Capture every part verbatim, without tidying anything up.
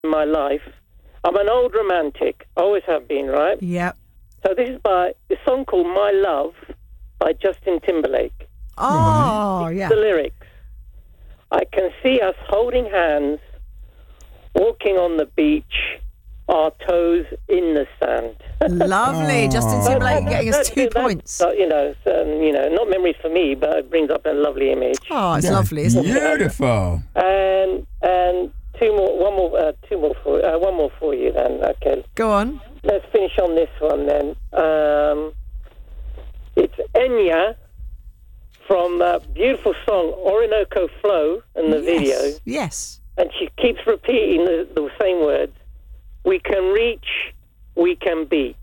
in my life. I'm an old romantic, always have been, right? Yep. So this is by a song called My Love by Justin Timberlake. Oh, yeah. The lyrics. I can see us holding hands, walking on the beach, our toes in the sand. Lovely. Justin Timberlake getting us two That's, points. uh, you know, um, you know, not memories for me, but it brings up a lovely image. Oh, it's Yeah. lovely, isn't it? Beautiful. And and two more, one more, uh, two more for uh, one more for you then. Okay, Go on. let's finish on this one then. Um, it's Enya from that beautiful song Orinoco Flow in the yes. video, Yes. and she keeps repeating the, the same words. We can reach, we can beach.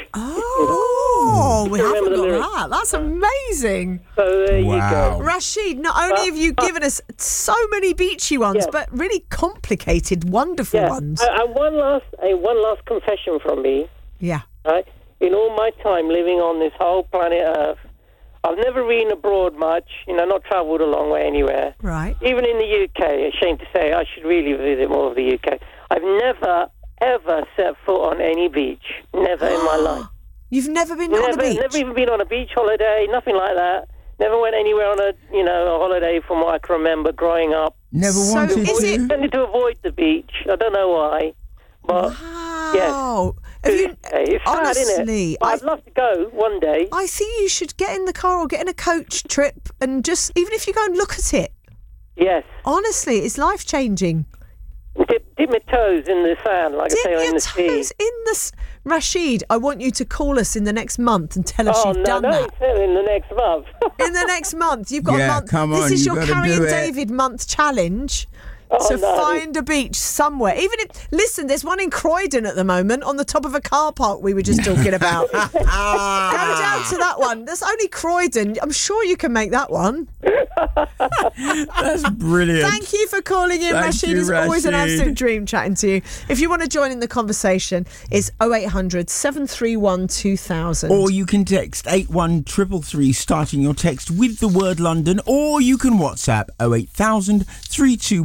Oh, we Remember haven't the got lyrics. that. That's amazing. So there Wow. you go. Rashid, not only have you given us so many beachy ones, Yes. but really complicated, wonderful Yeah. ones. And and one last, a one last confession from me. Yeah. Right? In all my time living on this whole planet Earth, I've never been abroad much, you know, not travelled a long way anywhere. Right. Even in the U K, ashamed to say, I should really visit more of the U K. I've never, ever set foot on any beach. Never in my life. You've never been Never, on a beach? never even been on a beach holiday, nothing like that. Never went anywhere on a, you know, a holiday from what I can remember growing up. Never So wanted is to. it- Tended to avoid the beach. I don't know why, but Wow. Have you, it's sad, isn't honestly, it? I'd I, love to go one day. I think you should get in the car or get in a coach trip and just, even if you go and look at it, Yes. honestly, it's life-changing. Dip, dip my toes in the sand, like Dip I say, or your in the toes sea. in the... s- Rashid, I want you to call us in the next month and tell us Oh, you've no, done no, that. it's in the next month. In the next month, you've got Yeah, a month. come this on, is you your gotta Carrie do and it. David month challenge. Oh, to no. find a beach somewhere. Even if, listen, there's one in Croydon at the moment on the top of a car park we were just talking about. Go down to that one. That's only Croydon. I'm sure you can make that one. That's brilliant. Thank you for calling in, Thank Rashid. you, It's always an Rashid. absolute dream chatting to you. If you want to join in the conversation, it's oh eight hundred, seven three one, two thousand. Or you can text eight one three three, starting your text with the word London, or you can WhatsApp oh eight thousand, three two